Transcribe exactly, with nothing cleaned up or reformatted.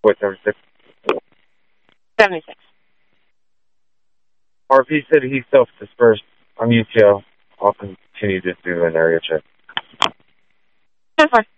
What, seventy-six? seventy-six. Or if he said he's self-dispersed, I'm U T O. I'll continue to do an area check. That's fine.